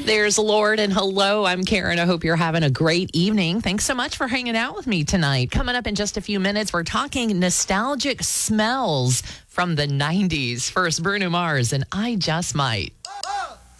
There's Lord, and hello, I'm Karen. I hope you're having a great evening. Thanks so much for hanging out with me tonight. Coming up in just a few minutes, we're talking nostalgic smells from the 90s. First, Bruno Mars and I Just Might.